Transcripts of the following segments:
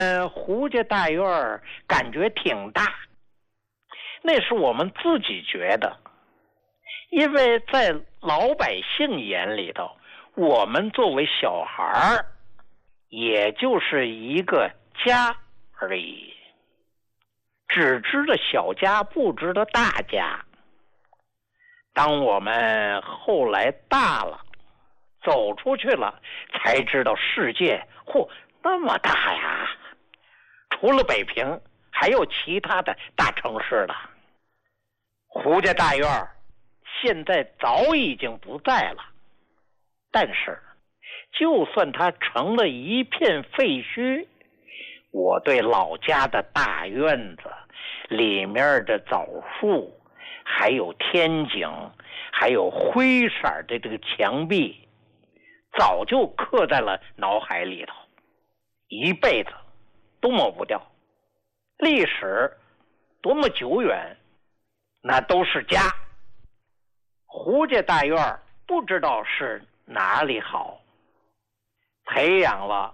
胡家大院感觉挺大，那是我们自己觉得，因为在老百姓眼里头，我们作为小孩也就是一个家而已，只知道小家，不知道大家。当我们后来大了，走出去了，才知道世界那么大呀！除了北平，还有其他的大城市了。胡家大院现在早已经不在了，但是就算它成了一片废墟，我对老家的大院子里面的枣树，还有天井，还有灰色的这个墙壁，早就刻在了脑海里头，一辈子都抹不掉。历史多么久远，那都是家。胡家大院不知道是哪里好，培养了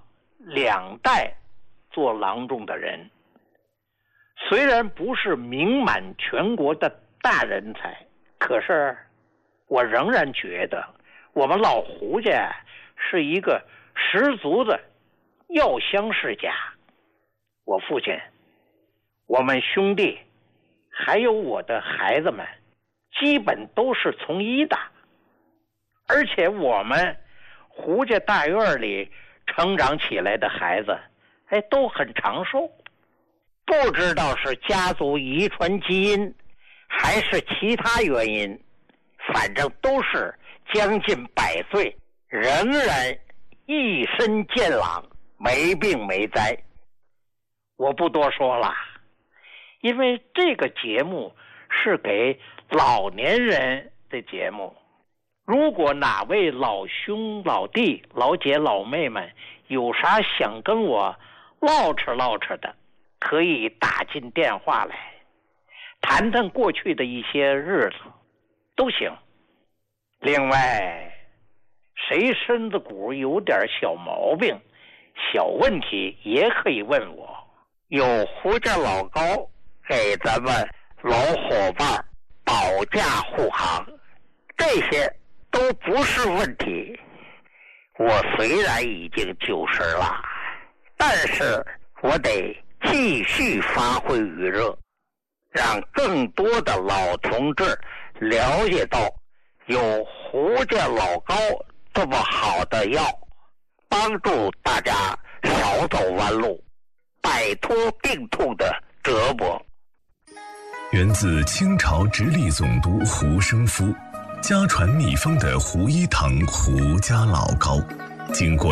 2代做郎中的人，虽然不是名满全国的大人才，可是我仍然觉得我们老胡家是一个十足的药香世家。我父亲，我们兄弟，还有我的孩子们，基本都是从医的，而且我们胡家大院里成长起来的孩子，都很长寿。不知道是家族遗传基因，还是其他原因，反正都是将近100岁，仍然一身健朗，没病没灾。我不多说了，因为这个节目是给老年人的节目。如果哪位老兄老弟老姐老妹们有啥想跟我唠扯唠扯的，可以打进电话来，谈谈过去的一些日子都行。另外，谁身子骨有点小毛病小问题也可以问我，有胡家老高给咱们老伙伴保驾护航，这些都不是问题。我虽然已经90了，但是我得继续发挥余热，让更多的老同志了解到有胡家老高这么好的药，帮助大家少走弯路，摆脱病痛的折磨。 源自清朝直隶总督胡生夫家传秘方的胡一堂胡家老高，经过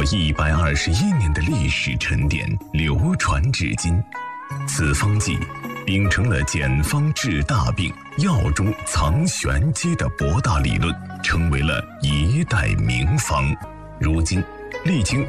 121年的历史沉淀，流传至今。此方剂秉承了简方治大病、药中藏玄机的博大理论，成为了一代名方。如今历经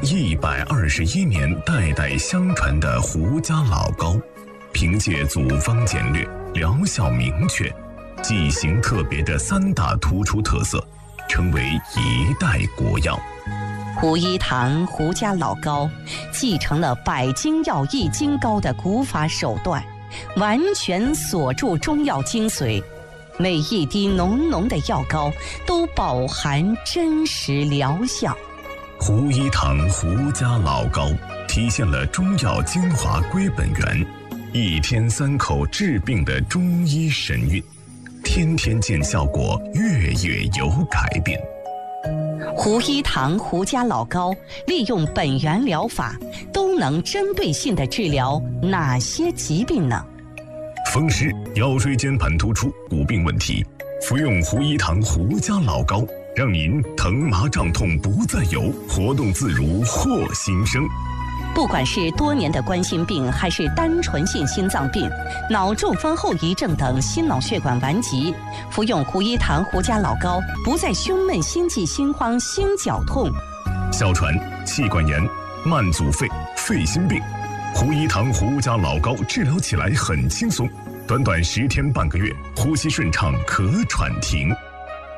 121年代代相传的胡家老高，凭借组方简略、疗效明确、剂型特别的3大突出特色，成为一代国药。 胡一堂胡家老高继承了百金药一金膏的古法手段，完全锁住中药精髓，每一滴浓浓的药膏都饱含真实疗效。 胡一堂胡家老高体现了中药精华归本源，1天3口治病的中医神韵，天天见效果，月月有改变。 胡一堂胡家老高利用本源疗法，都能针对性地治疗哪些疾病呢？ 风湿、腰椎间盘突出、骨病问题，服用胡一堂胡家老高，让您疼麻胀痛不再有，活动自如获新生。 不管是多年的冠心病，还是单纯性心脏病、脑中风后遗症等心脑血管顽疾，服用胡一堂胡家老高，不再胸闷、心悸、心慌、心绞痛。 哮喘、气管炎、慢阻肺、肺心病，胡一堂胡家老高治疗起来很轻松，短短10天半个月，呼吸顺畅，咳喘停。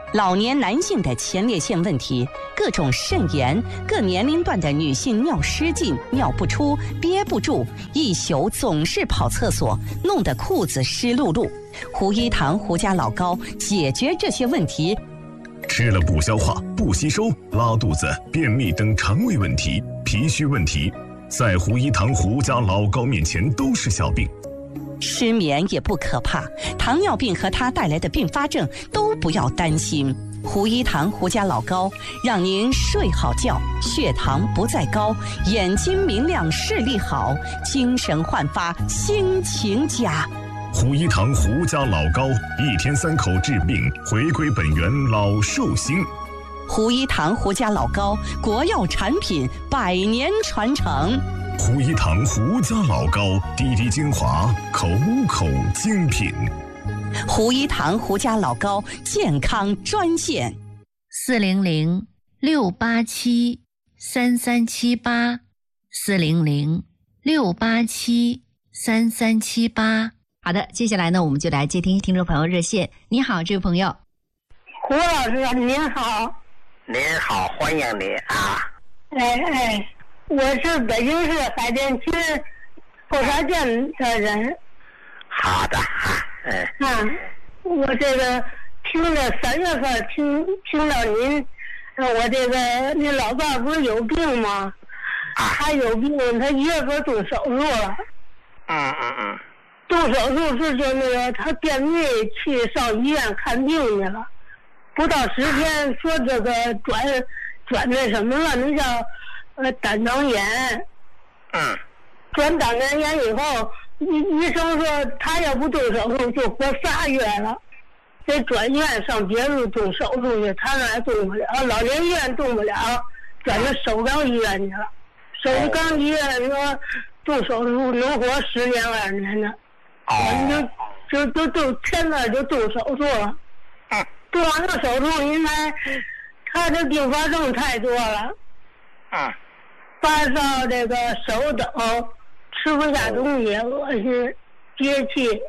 老年男性的前列腺问题、各种肾炎、各年龄段的女性尿失禁、尿不出、憋不住，一宿总是跑厕所，弄得裤子湿漉漉。胡一堂胡家老高解决这些问题。 吃了不消化、不吸收、拉肚子、便秘等肠胃问题、脾虚问题，在胡一堂胡家老高面前都是小病。 失眠也不可怕，糖尿病和它带来的并发症都不要担心。胡一堂胡家老高让您睡好觉，血糖不再高，眼睛明亮，视力好，精神焕发，心情佳。 胡一堂胡家老高，1天3口治病，回归本源，老寿星。 胡一堂胡家老高，国药产品，100年传承。 胡一堂胡家老高，滴滴精华，口口精品。 胡一堂胡家老高健康专线 ：400-687-3378，400-687-3378。好的，接下来呢，我们就来接听听众朋友热线。你好，这位朋友。 胡老师，您好。 您好，欢迎你啊！ 我是北京市海淀区后沙镇的人。 好的我这个听了3月份听到您，我这个您老伴不是有病吗？他有病，他1月份动手术了。动手术是就那个他便秘去上医院看病去了，不到10天说这个转那什么了，那叫胆囊炎。转胆囊炎以后，医生说他要不动手术就活3月了，得转院上别处动手术去，他那还动不了，老年医院动不了，转到首钢医院去了。首钢医院说动手术能活10年20年的，就现在就动手术了。动完了手术，因为他这并发症太多了。发烧，这个手抖，吃不下东西，恶心，憋气。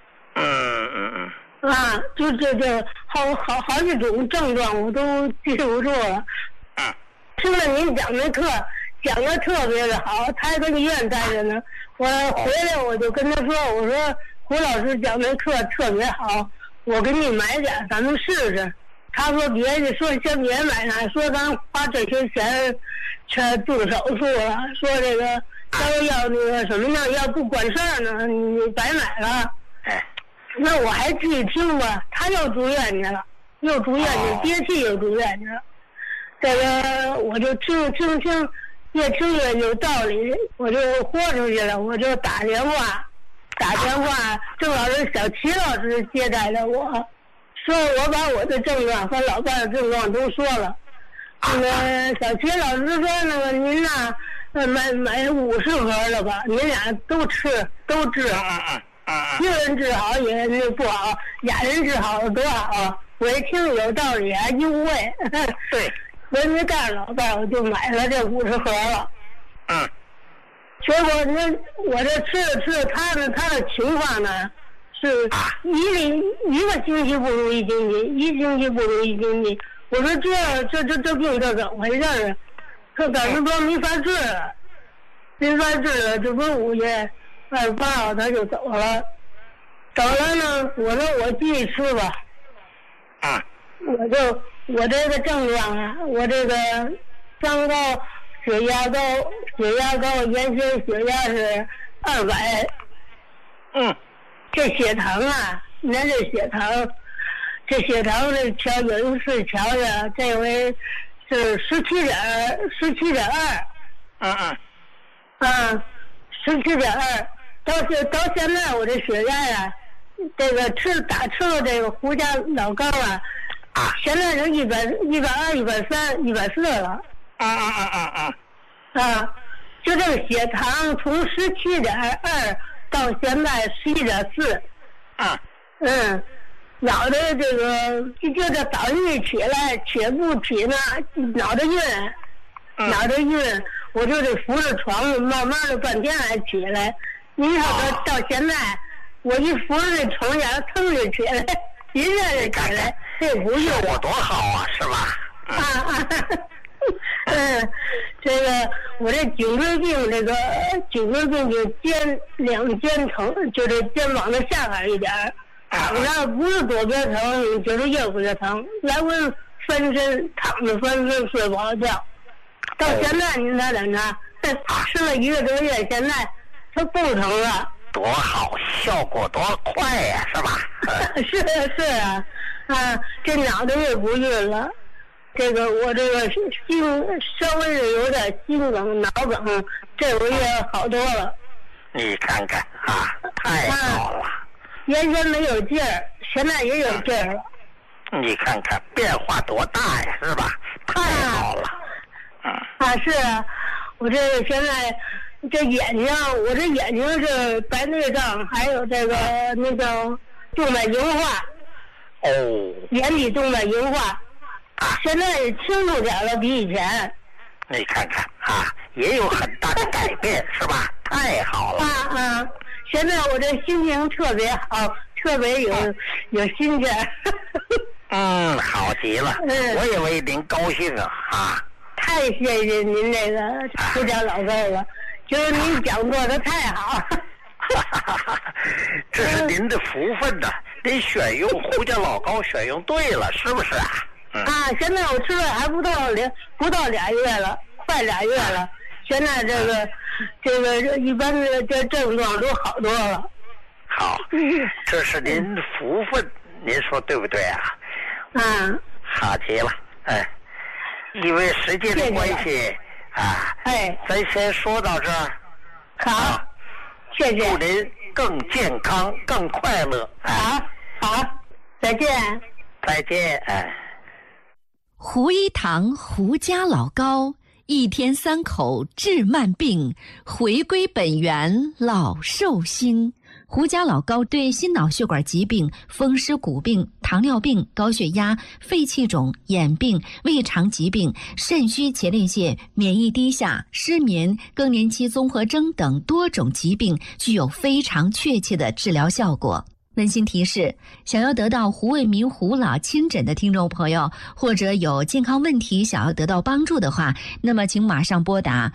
就这好几种症状我都记不住了。听了您讲的课，讲的特别的好，他还跟医院待着呢。我回来我就跟他说，我说胡老师讲的课特别好，我给你买点，咱们试试。他说别的，说先别买了，说咱花这些钱全动手术了，说这个要那个什么呢，要不管事儿呢，你白买了。那我还继续听吧，他又住院去了，憋气又住院去了。这个我就听，越听越有道理，我就豁出去了，我就打电话，正好是小齐老师接待了我，说我把我的症状和老伴的症状都说了。那个小齐老师说，那个您呐，买50盒了吧，您俩都治。一个人治好也那不好，俩人治好多好。我一听有道理，还优惠。 对， 我没干老伴，我就买了这50盒了。结果我这吃了，他的情况呢是一个星期不如一星期，一星期不如一星期。我说这病这怎么回事啊？这等于说没法治了，这不是5月28号他就走了。走了呢，我说我继续吃吧。我这个症状啊，我这个三高、血压高，原先血压是200。这血糖啊，您这血糖这调有一次调的，这回是17.2。17.2，到现在我这血压呀，这个吃了这个胡家老高啊，现在是120、130、140了。就这个血糖从17.2到现在11.4。脑袋这个就这早上一起来，且不起呢，脑袋晕，我就得扶着床，慢慢的半天还起来。您说到现在，我一扶着这床沿，腾就起来。 现在看来这不用我多好啊，是吧？ 这个我这颈椎病，这个颈椎病就两肩疼，就这肩膀的下边一点，躺着不是左边疼就是右边疼，来回翻身躺着翻身睡不好觉。到现在您才等着，吃了1个多月，现在它不疼了。 多好，效果多快呀，是吧？ 是啊，这脑袋也不晕了。这个我这个心稍微是有点心梗、脑梗，这回也好多了。 你看看啊，太好了！ 原先没有劲儿，现在也有劲儿了。 你看看变化多大呀，是吧？太好了。 是啊，我这个现在这眼睛，我这眼睛是白内障，还有这个那叫动脉硬化。眼底动脉硬化。现在清楚点了，比以前。 你看看也有很大的改变，是吧？太好了。 现在我这心情特别好，特别有心劲儿。 好极了。我也为您高兴啊。 太谢谢您这个胡家老高了，就是您讲座的太好。 这是您的福分呐，您选用胡家老高选用对了，是不是啊？ 现在我吃了还不到2月了，快2月了。现在这个一般的这症状都好多了。 好，这是您的福分，您说对不对啊？好极了。因为时间的关系咱先说到这儿。 好，谢谢。 祝您更健康、更快乐。 好，再见。 再见。 胡一堂胡家老高，1天3口治慢病，回归本源老寿星。胡家老高对心脑血管疾病、风湿骨病、糖尿病、高血压、肺气肿、眼病、胃肠疾病、肾虚前列腺、免疫低下、失眠、更年期综合征等多种疾病具有非常确切的治疗效果。温馨提示：想要得到胡卫民胡老亲诊的听众朋友，或者有健康问题想要得到帮助的话，那么请马上拨打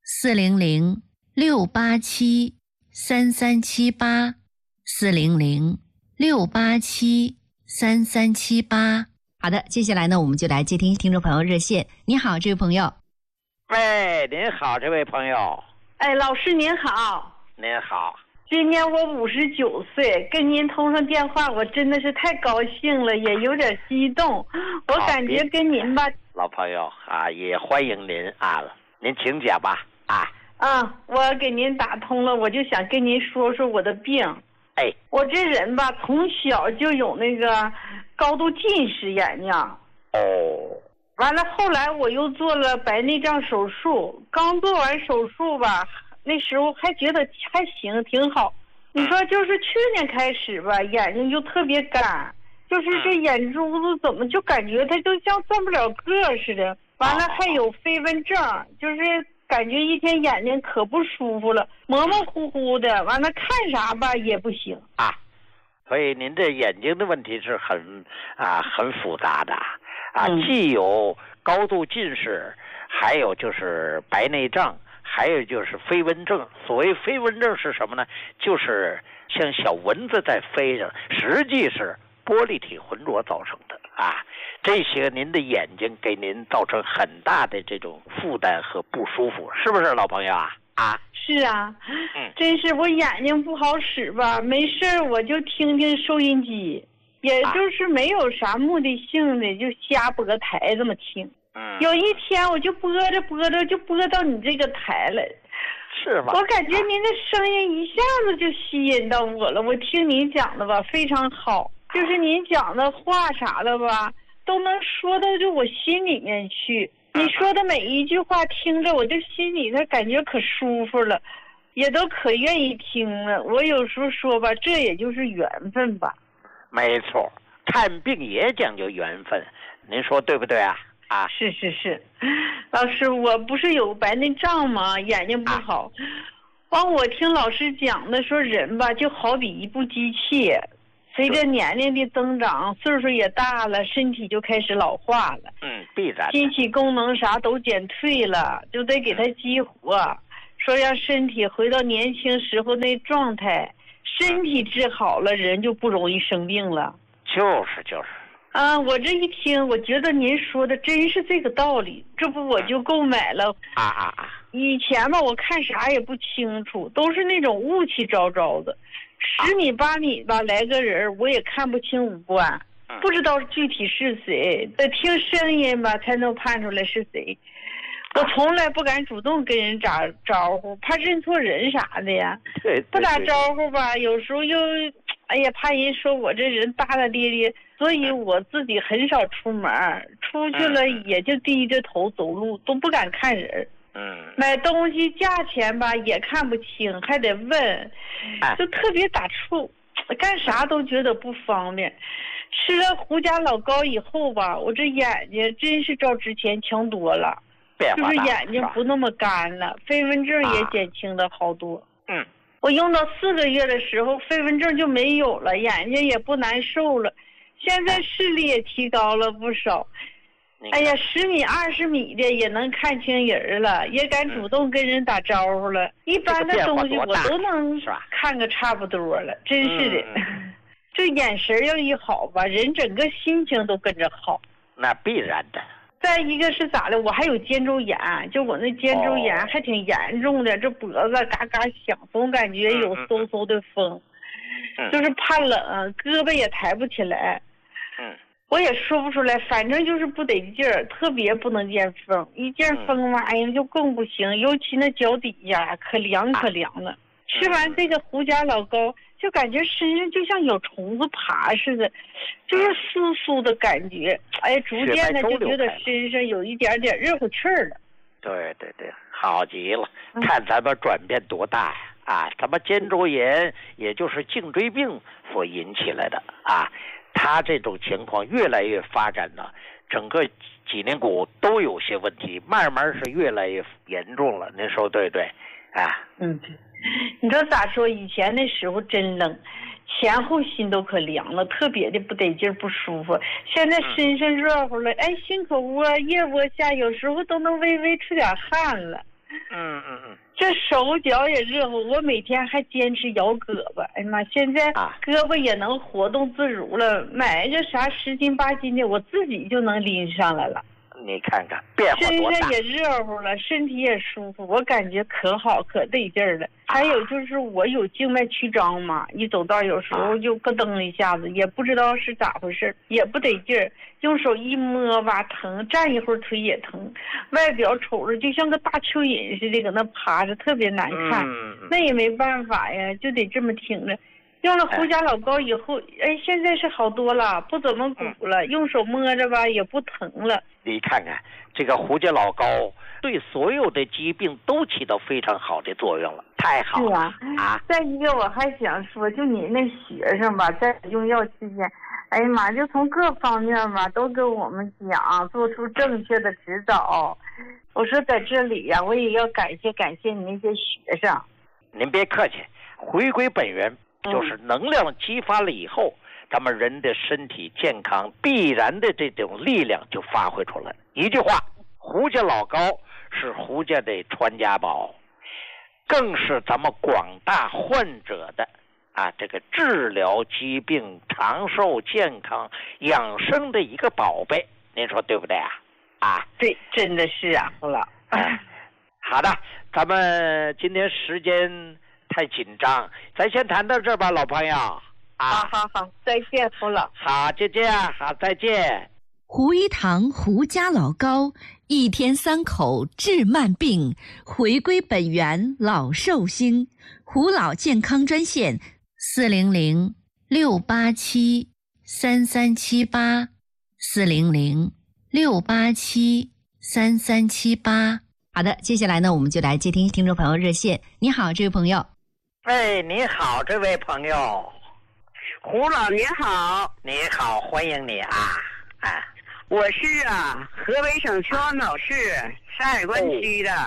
400-687-3378，400-687-3378。好的，接下来呢，我们就来接听听众朋友热线。你好，这位朋友。 喂，您好，这位朋友。 老师您好。 您好。 今年我59岁，跟您通上电话，我真的是太高兴了，也有点激动。我感觉跟您吧， 老朋友也欢迎您您请讲吧。 我给您打通了，我就想跟您说说我的病。我这人吧，从小就有那个高度近视眼睛。完了，后来我又做了白内障手术，刚做完手术吧。那时候还觉得还行，挺好。你说就是去年开始吧，眼睛就特别干，就是这眼珠子怎么就感觉它就像转不了个似的。完了还有飞蚊症，就是感觉一天眼睛可不舒服了，模模糊糊的。完了看啥吧也不行。 所以您这眼睛的问题是很复杂的既有高度近视，还有就是白内障。还有就是飞蚊症。所谓飞蚊症是什么呢？就是像小蚊子在飞着，实际是玻璃体浑浊造成的这些您的眼睛给您造成很大的这种负担和不舒服，是不是老朋友是真是我眼睛不好使吧，没事我就听听收音机，也就是没有啥目的性的，就瞎拨台这么听。有一天我就拨着就拨到你这个台了， 是吧？ 我感觉您的声音一下子就吸引到我了。我听您讲的吧非常好，就是您讲的话啥的吧都能说到就我心里面去。你说的每一句话听着我这心里头感觉可舒服了，也都可愿意听了。我有时候说吧，这也就是缘分吧。 没错，看病也讲究缘分，您说对不对是，老师，我不是有白内障吗？眼睛不好。我听老师讲的说，人吧就好比一部机器， 随着年龄的增长，岁数也大了，身体就开始老化了。 必然。 心脾功能啥都减退了，就得给他激活，说让身体回到年轻时候那状态。身体治好了，人就不容易生病了。 就是。 我这一听，我觉得您说的真是这个道理，这不我就购买了。以前吧，我看啥也不清楚，都是那种雾气昭昭的，10米8米吧，来个人我也看不清五官，不知道具体是谁，得听声音吧才能判出来是谁。我从来不敢主动跟人打招呼，怕认错人啥的呀。 对， 不打招呼吧，有时候又怕人说我这人大大咧咧，所以我自己很少出门，出去了也就低着头走路，都不敢看人。买东西价钱吧也看不清，还得问，就特别打怵，干啥都觉得不方便。吃了胡家老高以后吧，我这眼睛真是照之前强多了。就是眼睛不那么干了，飞蚊症也减轻了好多。我用到4个月的时候，飞蚊症就没有了，眼睛也不难受了，现在视力也提高了不少。10米20米的也能看清人了，也敢主动跟人打招呼了。一般的东西我都能看个差不多了，真是的。这眼神要一好吧，人整个心情都跟着好。 那必然的。 再一个是咋的，我还有肩周炎，就我那肩周炎还挺严重的，这脖子嘎嘎响，总感觉有嗖嗖的风，就是怕冷，胳膊也抬不起来。我也说不出来，反正就是不得劲儿，特别不能见风，一见风玩意儿就更不行，尤其那脚底下可凉了。吃完这个胡家老高，就感觉身上就像有虫子爬似的，就是酥酥的感觉。逐渐的就觉得身上有一点点热乎气儿了。 对，好极了，看咱们转变多大呀！咱们肩周炎也就是颈椎病所引起来的他这种情况越来越发展了，整个脊梁骨都有些问题，慢慢是越来越严重了。您说对不对？ 你知道咋说？以前那时候真冷，前后心都可凉了，特别的不得劲不舒服。现在身上热乎了，心口窝、腋窝下有时候都能微微出点汗了。这手脚也热乎，我每天还坚持摇胳膊。哎呀妈，现在胳膊也能活动自如了，买个啥10斤8斤的，我自己就能拎上来了。 你看看变化多大， 身上也热乎了，身体也舒服，我感觉可好可得劲儿了。还有就是我有静脉曲张嘛，一走道有时候就咯噔一下子，也不知道是咋回事，也不得劲儿，用手一摸吧疼，站一会儿腿也疼，外表瞅着就像个大蚯蚓似的搁那趴着，特别难看。那也没办法呀，就得这么挺着。用了胡家老高以后，现在是好多了，不怎么鼓了，用手摸着吧也不疼了。 你看看这个胡家老高对所有的疾病都起到非常好的作用了，太好了。 是再一个我还想说，就你那学生吧，在用药期间，哎呀妈，就从各方面吧都跟我们讲，做出正确的指导。我说在这里呀，我也要感谢你那些学生。 您别客气，回归本源。就是能量激发了以后，咱们人的身体健康必然的这种力量就发挥出来。一句话，胡家老高是胡家的传家宝，更是咱们广大患者的这个治疗疾病、长寿健康、养生的一个宝贝。您说对不对对，真的是胡老。 好的，咱们今天时间太紧张，咱先谈到这儿吧，老朋友。 好，再见，胡老。 好，就这样，好，再见。 胡一堂胡家老高，1天3口治慢病，回归本源老寿星。胡老健康专线400-687-3378，400-687-3378。好的，接下来呢，我们就来接听听众朋友热线。你好，这位朋友。 你好，这位朋友。 胡老您好。 你好，欢迎你我是河北省秦皇岛市山海关区的。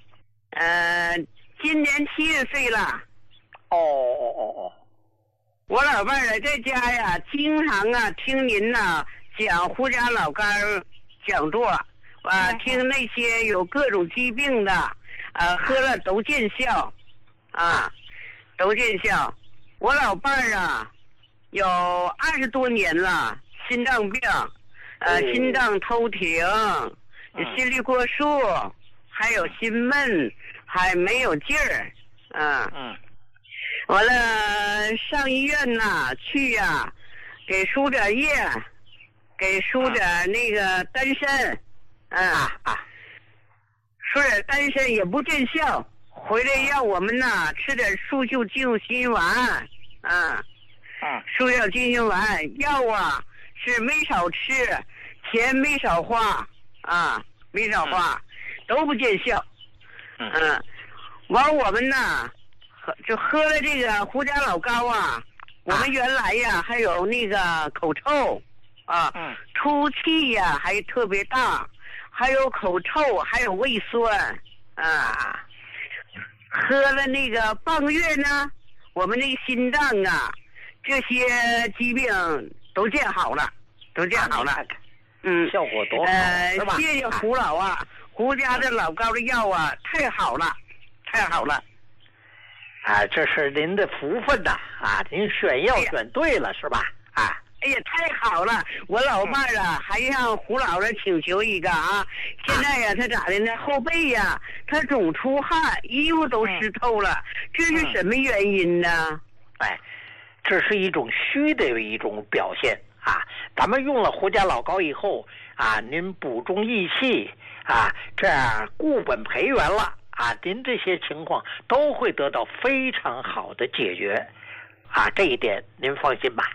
今年7月岁了。 我老伴儿在家呀，经常听您讲胡家老干讲座，听那些有各种疾病的，喝了都见效，都见效。我老伴儿有20多年了，心脏病，心脏偷停，心率过速，还有心闷，还没有劲儿，完了上医院去给输点液，给输点那个丹参，输点丹参也不见效，回来让我们吃点速效救心丸，速效救心丸药是没少吃，钱没少花，没少花，都不见效，完我们就喝了这个胡家老膏我们原来还有那个口臭出气还特别大，还有口臭，还有胃酸喝了那个半个月呢，我们那个心脏这些疾病都见好了， 效果多好，是吧？ 谢谢胡老胡家的老膏的药太好了，太好了。 这是您的福分您选药选对了，是吧？ 哎呀，太好了！我老伴儿还向胡老师请求一个现在他咋的呢？后背他总出汗，衣服都湿透了，这是什么原因呢？ 这是一种虚的一种表现咱们用了胡家老膏以后您补中益气这样固本培元了您这些情况都会得到非常好的解决这一点您放心吧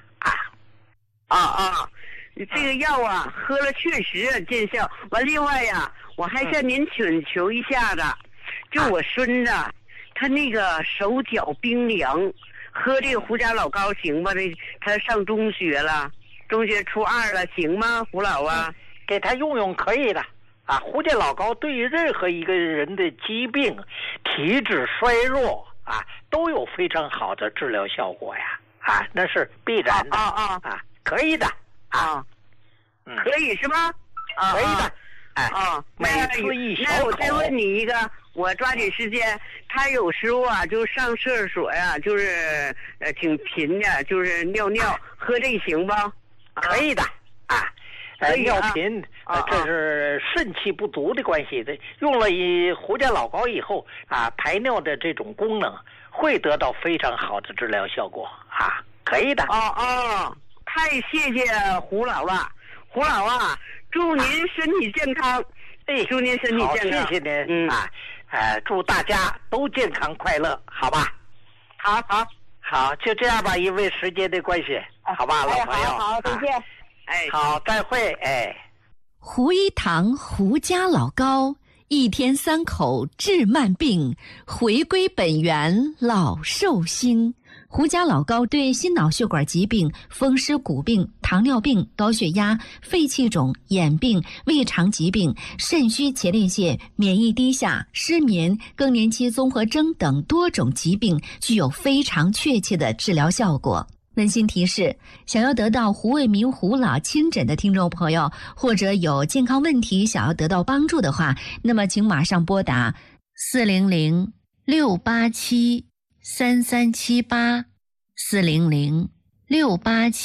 这个药喝了确实见效。完另外我还向您请求一下子，就我孙子他那个手脚冰凉，喝这个胡家老膏行吗？他上中学了，中学初2了，行吗？胡老给他用用可以的胡家老膏对于任何一个人的疾病、体质衰弱都有非常好的治疗效果那是必然的可以的可以是吧？ 可以的每次一小口。 那我再问你一个，我抓紧时间。他有时候就上厕所就是挺频的，就是尿喝这行吧？ 可以的尿频这是肾气不足的关系的。用了胡家老膏以后排尿的这种功能会得到非常好的治疗效果可以的。 太谢谢胡老了，胡老祝您身体健康。祝您身体健康。 好，谢谢您祝大家都健康快乐，好吧？好，就这样吧，因为时间的关系，好吧，老朋友。 好，再见。 好，再会。 胡一堂胡家老膏，一天3口治慢病，回归本源老寿星。胡家老膏对心脑血管疾病、风湿骨病、糖尿病、高血压、肺气肿、眼病、胃肠疾病、肾虚前列腺、免疫低下、失眠、更年期综合征等多种疾病具有非常确切的治疗效果。温馨提示：想要得到胡卫民胡老亲诊的听众朋友，或者有健康问题想要得到帮助的话，那么请马上拨打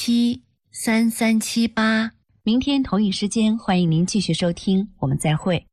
400-687-3378，400-687-3378。明天同一时间，欢迎您继续收听，我们再会。